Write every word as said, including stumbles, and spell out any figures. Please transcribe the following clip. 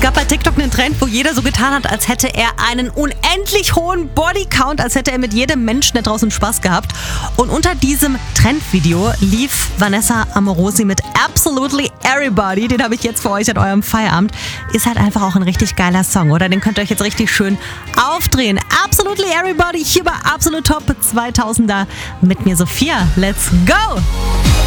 gab bei TikTok einen Trend, wo jeder so getan hat, als hätte er einen unendlich hohen Bodycount, als hätte er mit jedem Menschen da draußen Spaß gehabt. Und unter diesem Trendvideo lief Vanessa Amorosi mit Absolutely Everybody. Den habe ich jetzt für euch an eurem Feierabend. Ist halt einfach auch ein richtig geiler Song, oder? Den könnt ihr euch jetzt richtig schön aufdrehen. Absolutely Everybody hier bei Absolut Top zweitausender mit mir Sophia. Let's go!